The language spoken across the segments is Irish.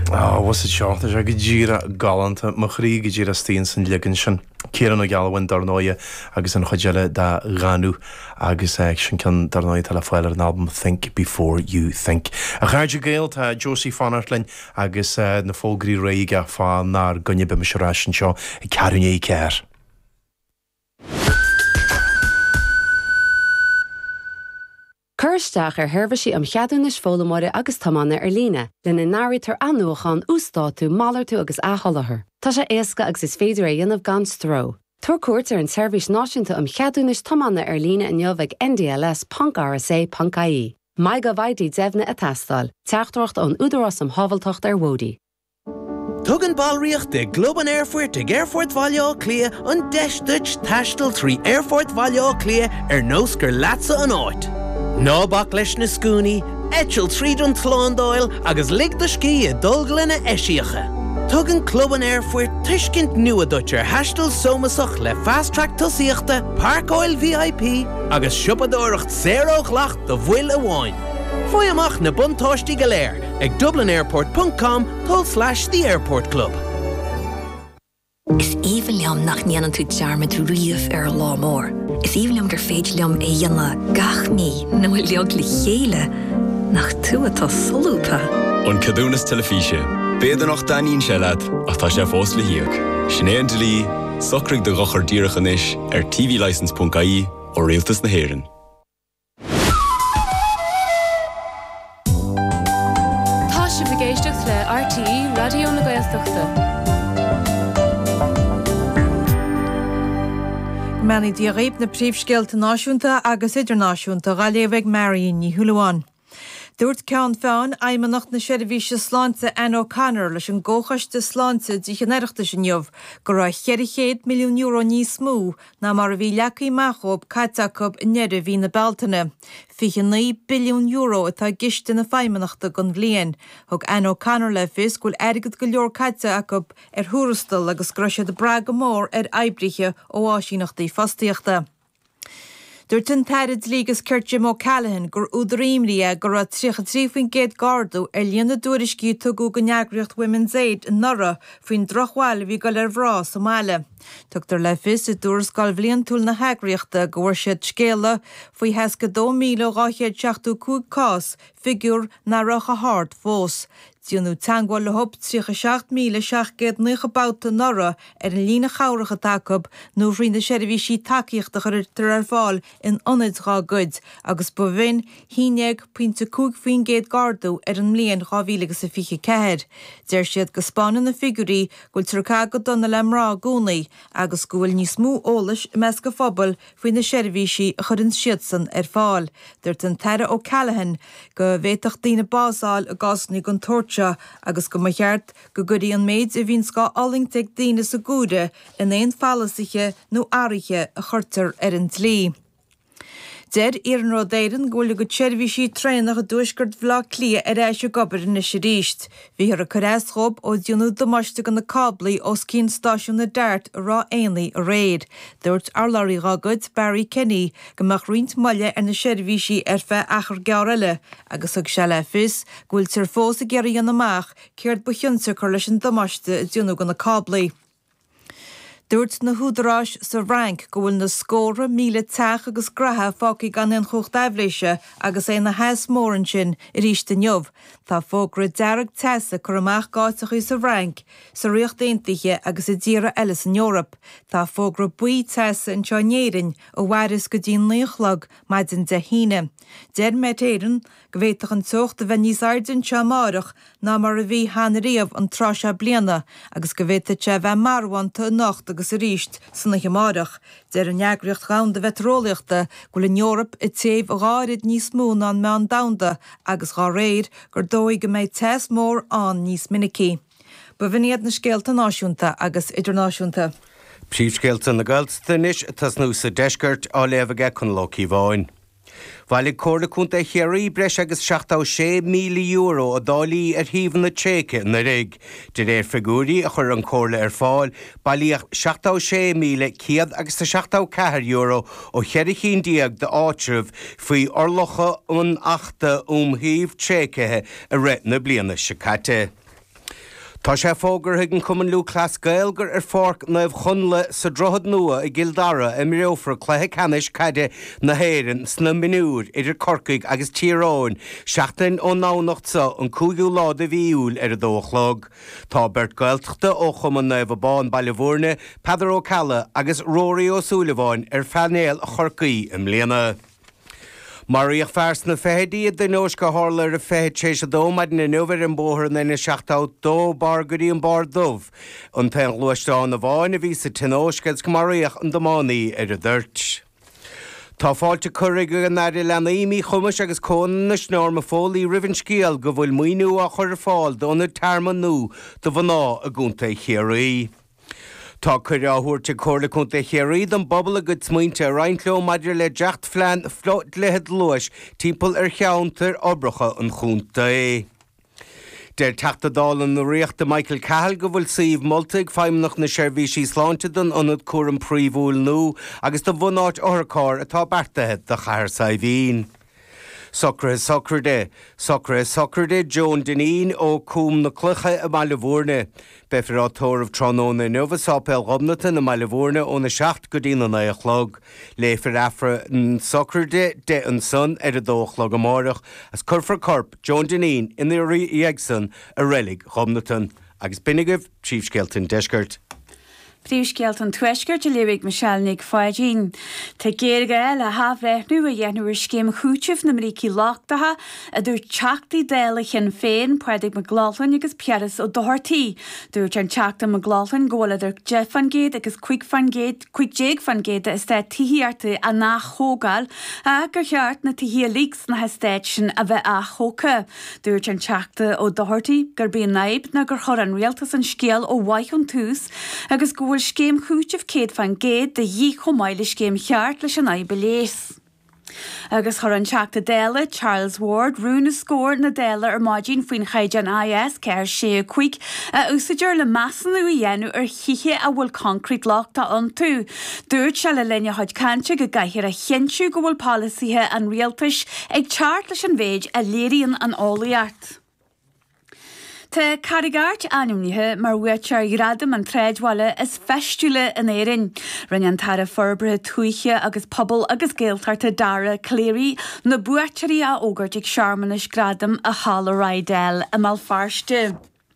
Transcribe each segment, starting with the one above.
Was it shot as a gira galanta machrí gira stín san ligan Kieran O'Galloway darnoia agus an chojelle da Ranu agus sin can darnoia telefoiler an album Think Before You Think. A charge gael ta Josie Fanartlin agus na fólgrí reiga fá nar gunne be misrashin seo I carunne I care. Cursteach hervisi cheadúnis fólamóide agus tamanna líne, lena náritar anúchan ústáú málartú agus áhallathair. Tá sé éasca agus is féidir dhéanamh gan stró. Tuair cuairt an seirbhís náisiúnta cheadúnis tamanna líne in jobhah ndls.rsa.ie. Mai go bhaidí deimhne a tastal, teachtacht an údarás havaltocht Wodi. Tugan balríocht de Globan Airfort ag Airfort Valleá Clia an deistúit taistil trí Airfort Valleá Clia nósgur latsa an áit. Nábach leis na scúnaí, eitiil tríd an tláindáil agus lig do scí a dulglanna eisiacha. Tugan Cluban Airfort tuiscint nua dúirtear haistil somasach le fast-track tosíochta, Park Oil VIP agus siopadóireacht zéróch lacht do bhfuil amháin. Fuair amach na buntáistí go léir ag dublinairport.com/the airport club. Is even liam nach níanaan tú dearma tú riamh lámór. Is even liam gur féid liam dhéanana gach mí nó leog le chéile nach tú atá solúpa. An cadúnas telefíse, béidir nach daíonn se leat ach tá sé fós le hiag. Sinéad Dlí, socraigh do gachar díreachan is tvlicense.ie ó Rialtas na Héireann. Tá sé bhgéisteach le RTE Radio na Gaeltachta. Many diaréib na príomhscéalta náisiúnta agus idirnáisiúnta galéomh Marion ní Thualainn. Dúirt ceann fáin aimimneacht na seirbhíse sláinte Ann O'Connor leis an ggóchaiste sláinte díchanéireachta sin jobh go raibh 100 milliún euro níos mó ná mar a bhí leacaí machób caiteachab neidir bhí na Beltaine. 9 billiún euro atá giste na feimimneachta gon bhliain. Thug Ann O'Connor le fis gúil airgad go leor caiteachab thuarastal agus groise de bra go mór aibrithe ó áisíneachtaí fastíochta. Dúirt Tairid Lígus Curt Jim O'Callaghan gur údaríimria gur a 33 gardú líonna dúriscí tugu go neagraíocht Women's Aid in Nora faoin drochháil bhí go le bhrá Somália. Tugtar le fis I dúras gáil bhliaon túil na heagraíochta go bhfuair siad scéala faoi heasca 2,275 cás figúr na racha hard fós. Dúnú teangáil le hop 37,790 Nora an lína chairicha tacob nó rionna seirbhísí takeíochta chuir tar fáil in ionad gud agus ba bhain 1.5 gardú an mbliain 2024. Deir siad go spána na figurí gúil turcá go donna le mrá gúnaí agus gúil níos mú ólais meas go phobal faoin na seirbhísí a churann siad san fáil. Dúirt an Tara O'Callaghan go bhéiteach daoine básáil a gásnaí gon tuirte agus go cheart go gurí an méid a bhín sá alingteag daoine sa gúide in éon fallasiche nó áirithe a chuirtar an tlí. Der an rodéiran ggóla go seirbhísí trénach a dúisgurt bhlá clia éis gobar na sé ríist. Bhí ar a choréischob ó dionú domáiste gan na cablaí os cín stáisiún na dart rá éonlaí a réad. Dúirt arlairí ragad Barry Kenny gomach roint moille ar na seirbhísí feith achar gearile agus ag se le fis ghfuil tar fós a geirí an amach céirt buchionnsa chu leis an domáiste dionú gan na cablaí. Dúirt na húdarás sa rank go bhfuil na scóra 1,000 agus gratha fácaí gan an chucht daibhléise agus é na heas móran sin I ríist den jobh. Tá fógra dearag teasa chur amach gáiteach sa rank sa riocht daontaithe agus I ddíra eile in Eorop. Tá fógra buí teasa an teánéirin ó bhhairis go dtíon líochlag maidin de híine. Der météiran go bhhéiteach an tucht a bheith níos ardin teamárach ná mar a bhí hána riamh an tráise bliana agus go bhhéite te bheith marhain tá nacht agus a ríist sanna cheamárach. Der an neagraíocht gáin de bheitrólaíochta go in Eorop I taobh a gáirid níos mó ná me an damda agus gá réir gur dóigh go méid teas mór an níos minicí. Ba bhíad na scéalta náisiúnta agus idirnáisiúnta. Príomhscéalta na Gaeltachta níos tas nó sa deisgurt á léamhaige chun Lochaí Bháin. Bhaile córa chunta chéirí breis agus 76 míle euro a dálaí híomh na Tséice na rig. De réir figúrí a chur an cóla fáil, bailíoch 76,100 agus 74 euro ó cheiricín díag de áitrih faoi orlacha an 8 híomh Tséicethe a réit na bliana se caite. Tá sé fógur higann cuman lú clas gaelgar fork naibh chunla sa drohad nua I Gildara I mireofra chluthe canis caide na héireann sna minúr idir corcaig agus tíróin seachtain ó nánacht sa an cúgiú láda bhíúil dóchlog. Tá bert gaeltachta ó chuman naibh bán bailihúrne, Pedar Ó Calla agus Rory O'Sullivan fannéal a chorcaí mbliana. Maríoch fers na fehedí den nós go hálar a fehed séis a dómaid na nuver an bóthir na seachtá dó bargarí an bar dómh. An ten luasteán na bháin a ví sa tinóscad go maríoch an dománaí a dúirt. Tá fáilte churig an nair lena imi chumas agus cónan na snáir a fólaí rihann scíal go bhfuil muoinú a chur fáil donna terma nó do bhaná a gúnta chéirí. Tá chuir áthúirte cóirla chunta chéirí an bobbal a go smaointe reinló maidir le deacht phlean flot lehead luis timpeall cheantar obracha an chunta é. Der teachtadálan na riochta Michael Cahill go bhfuil saomh moltaigh feimnach na seirbhísí sláinte don anad cuaran príomhúil nó agus do bhunáit orcáir atá bertathe de chair sa bhín. Soccer de Joan Deneen ó cúm na clucha a Mailehúrne. Befirátóir of Tróna Nova Sápel Robnata na Mailehúrne ó na 7 go dtína na chlog. Léifir afra soccer de an son a dóchlog amárach as curfar corp Joan Deneen in the Iegson a relic Robnatan agus Binnigah Chief Skelton Deshkert. Príomhscéalt an tuisgurt a léigh Michelnig fáidín. Tá géirga eile a hafhreithnú a dhéanúir scéim chúteamh na mrící láchtatha a dúir teachtaí déala chin féin puidig McLaughlin agus Pieris ó dohartaí. Dúirt an teachta McLaughlin ggóladar Jeff fan Géad agus Cuig Jake fan Géad is té tííarta a nachthógáil a gur cheart na tíí lícs na heistéid sin a bheith a chóca. Dúirt an teachta ó dohartaí gur bíon naib na gur chur an rialtas an scéal ó waithún tús agus bhfuil scéim chúteamh Céad fan Géad de dhí chomáile scéim cheart leis an aibe léas. Agus chur an teachta déile Charles Ward rún na scóir na déile ar maidín faoin chaid an IS ceir 6 a úsaidir le measanú a dhéanú ar chiche a bhfuil concrete láchta an tú. Dúirt se le lenne chuid cante go gaiithir a chinseú go bhfuil polasaithe an rialtais ag teart leis an bhéid a léiríonn an álaíart. Tá carigart animnithe mar bhuiitear gradam an tréadhhaile is feistúile in éireann. Rinne an tar a forbrethe tuaiche agus pobl agus géaltarta dara cléirí na buaitearí a ógurt ag searmanis gradam a halaráidel a malfarste.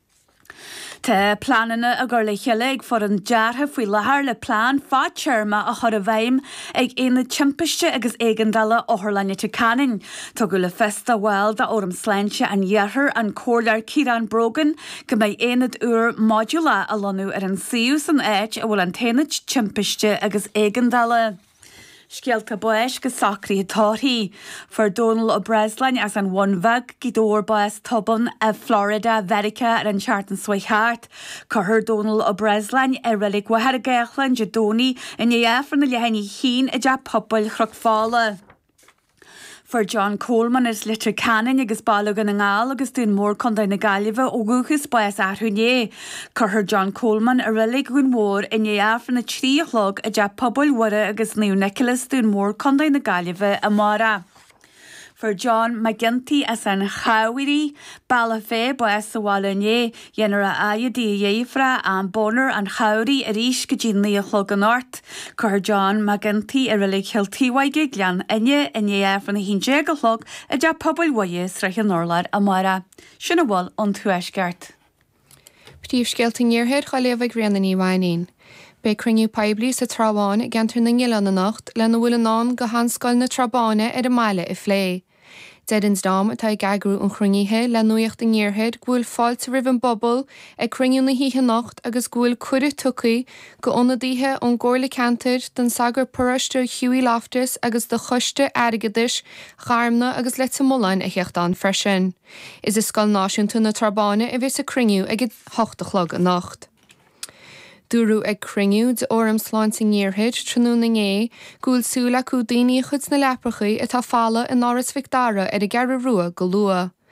Tá planana a gur le cheile ag for an deartha faoi lethar le plán fád teirma a chur a bhaim ag éana timpiste agus éigandala óthirlainne te canin. Tá go le festa bhil de orm sleinte an dhearthar an cóirlear Ciarán Brogan go mbeidh éanad uair modula a lonú ar an siús an éit a bhfuil an téanad timpiste agus éigandala. Scialta buis go sacrí táthí for Donald O'Breslin as an bhainmheg gidóir buis tuban a Florida, Verica ar an Chartan Suicheart. Cahir Donald O'Breslin ar rilig wahar a gaichlan jadóní in éafran na lehanní hín a de pobl chruchfála. For John Coleman is litter canin agus balagan an ngáil agus dún mór condain na gaiileh ó gúchas buas athúné. Cahir John Coleman a rilig gún mór in éafran na tríolog a de pobl wara agus níú Nicholas dún mór condain na gaiileh a mara. For John McGinty as an chawiri balafé buas sa walunye yenera ayadi yefra an boner an chawri a ríis go dtí níolog an ort. Cahir John McGinty a rilig hiltíwaige glean inne fan na hín jegalog a de pobl waie sreich an orlad a mara. Sinna bhil an tuaisgart. Príomhscéalta níorthaid chaléamh rianaí bhainín. Be crinniú peblií sa trabháin i gceantar na ngiile na nacht lena bhfuil an án go hanscoil na trabáine ar a mile i phlé. Deadins dám atá gagrú an chrunníthe le nuocht an níorthaid gúil fáilte ribh an bobbal ag crinniú na híthe nacht agus gúil cuidir tucaí go ionadaithe an gcóirla cantar den sagar puráiste Hughie Loftus agus do chuiste airgeadis charmna agus leta mulain a cheachtán freisin. Is is scoil náisiúnta na trabáine a bhís a crinniú ag 8 a nacht. Dúrú ag crinniú de orm sláinte níorthaid tróna ngé gúil súla cú daoine chuid na leprachaí atá fála in áras Victoria ar a gearra rua go lua.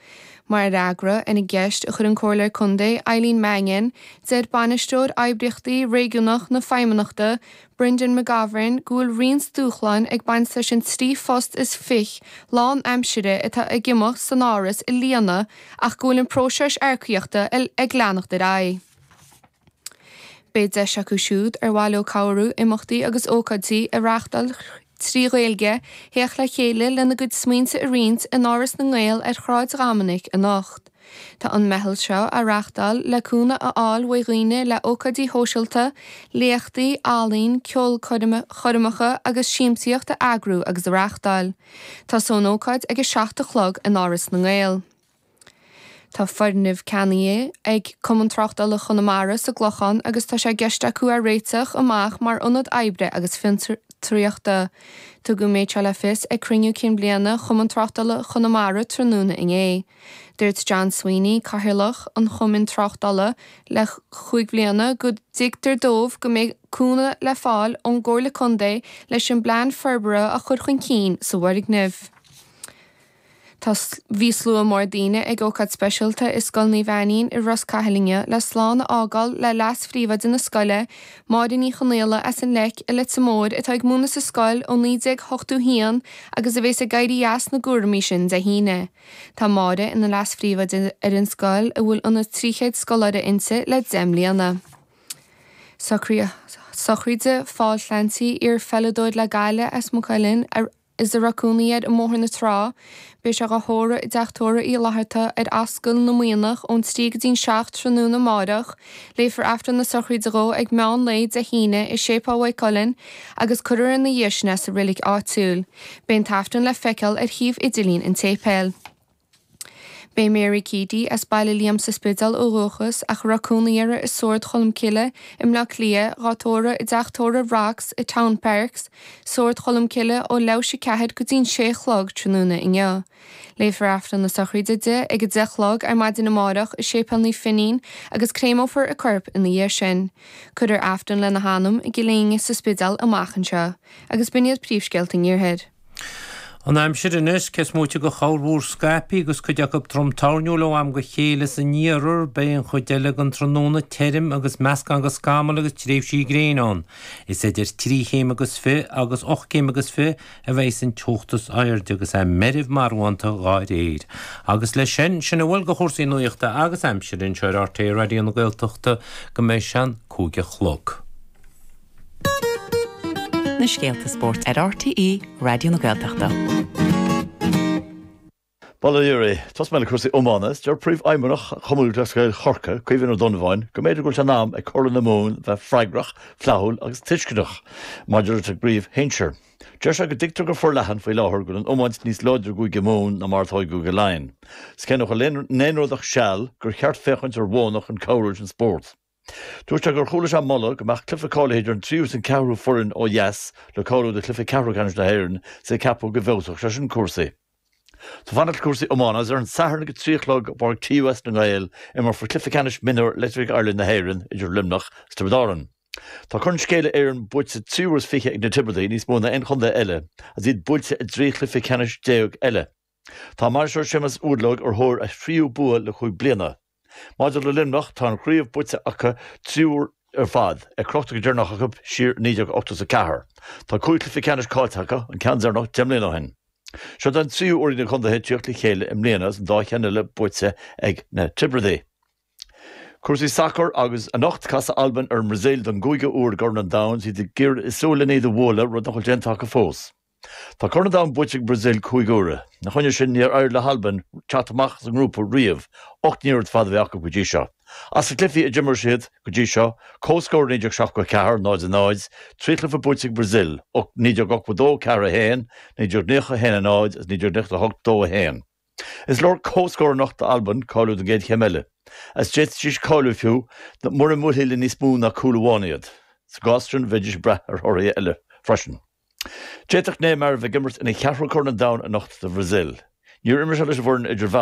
Mar agra ina gceist a chur an cóir chundé Eileen Mangan, dead banisteoir eibreachtaí réigiúnach na feimimeachta, Brendan McGavran gúil rions dúchláin ag baint leis an Steve Fust is fich, lán amsire atá ag gimach san áras i líana ach gúil an próseis aircíochta ag leannach de rai. Béid de seacu siúd bhaile cabharú imachtaí agus ócadtaí a reachtal trí réilge heach le chéile lena go smínta a riont in áras na ngáil ar chráid Ramanig a nacht. Tá an mehel seo a reachtal leúna a áil waghine le ócadí hóisialta, léachtaí, álín, ceol choramacha agus siamsaíocht a agrú agus a reachtal. Tá son ócad ag 7 chlog in áras na ngáil. Tá fornimh Canaí ag cumann trachtal le Chonamara sa glochan agus tá sé gceiste acu a réiteach amach mar ionad ebre agus tríochta. Tu go méid se le fis ag crinniú cin bliana chumann trachtal le Chonamara tróna in é. Dúirt John Sweeney caithirlach an chumann trachtala le 5 bliana go dictar dómh go méid cúna le fáil ón ggóir le condé leis an blean ferbara a chur chun cín sa bhairg nimh. Tá bhí slú mór daoine ag ócad speisialta is scoil ní bhaín i Ros Caithlinge le slán ágáil le leas phríomhad in na scoile, mádaí chonéile as an lech i le mór atá ag múna sa scoil ó 9:08 hían agus a bhés a gaiirí as na gúramí sin de híine. Tá máda in na leas phríomhad ar an scoil a bhfuil ina tríchéad scoláide insa le déimlíana. Sochríide fáil leantaí ar felladóid le gaile as Mucailin is a racúnaíad a móthir na trá, Bés a thóra I deachtóra í látharta ar ascail na muoinach ón stígadín 7 tróna na mádach, léifar aftar na sochríide ag meán leid de híine I sépáhaid Colin agus cuirear na dhéisna sa rilig áitiúil. Bén taftan le feiceal ar híomh idilín in tépéil. Bé Mary Keady as baile líam sa spidal ó Rochas ach racúnaíara is sord cholam cile im le clia rátóra I deachtóra Rocks I Town Parks, sord cholam cile ó leise cehead go dtín 6 chlog tróna inne. Léifar aftan na sochríide de ag 10 chlog ar maidin na mádach I sépalní finín agus crémófar a corp in na dhé sin. Cuidir aftan le na hanam I giléinge sa spidal amachchan seo, agus biniad príomhsceilting iarhead. An aimsir inis ces múte go chailbhúr Scapi agus chuideach go tromtáneúla am go chéile sa níarúr be an chuideile an tróna terim agus measca agus scámal agus tréimhsí gréánán. Is idir 3 chéim agus fi agus 8 chéim agus fi a bheith sin tuachtas airde agus meribh marhaanta gáir éid. Agus le sin sinna bhfuil go chósaí nuochta agus aimsir in seir RT Radio na Gaeltachta go méid sean 5 chlog. Na Scéalta Sport ar RTE Radio na Gaeltachta. Balaúra, tos me le cuasaí ómánas, dear príomh aimimreach chomúil de scail chorca, cuimhín ó Donmhain, go méidir goil nám ag chola na mún bheith freigrach, fleathúil agus tuiscidach, maidir ag bríomh héinseir. Deir se go dictar go forlehan faoi láthir go an ómáint níos láidir go mún na marthaid go lein. Scenach a néanródach seall gur cheart féchaint ar bhnach an cabhraid an sport. Dúirte gur chuala se molla go meach clufa cáiléidir an tríús an cabhrú forann ó yes le cabhrú de clufa cabhrú canis na hÉireann sa capú go bhheosach leis an cuasaí. Tá fanna cuasaí ómánas ar an sathar go tríchlog bar TUS na Gael I mar for clufa canis minor Electric Ireland na hÉireann idir limnach Stubadaran. Tá chun scéile ar an buirte tíúras fiche ag na Tibradaí níos móna ein chunda eile, as iad buirte a drí clufa canis déag eile. Tá mar seir seamas údlog ar thóir a phríú bua le chuig bliana. Maidir le limnach tá an chríomh buite acha tíúr ar fad ag crochta go dearnach a chup siar 9:08 sa cahar. Tá cúig clufa canis cáilteacha an ceanzarnach deimlína hen. Seo den 3 uair na chunda héitiocht le chéile im léanas an 2 cheanile buite ag na Tibradaí. Cuasaí sacr agus a nacht casa Alban ar Brazil don 2 uair Gordon Downs hí de gur is sóla ní do bhla rud nach gentach a fós. Tá Gordon Downs buite Brazil 5 uair. Na chuine sin níor air le Halban chatamach san grúpa riamh 8 níor fad bheith go dtí seo. As sa clifí a Jimmer siad go dtí seo, cóscóir 9:7 cehar náid a náid, tríchlifa buite Brazil, 9:8 cehar a héin, 9:9 héin a náid, as 9:8 a héin. Is lor cóscóir nacht a Alban cáilú do géad cheimile. As jet síos cáilú fiú, na mór a múthile níos mú na cúlháinead. Sa gastrin veidir breth ar thoirí eile freisin. Jetach né mar bheith gimmert ina cheathrú Gordon Downs a nacht de Brazil. Níor immer se leis bhórn idir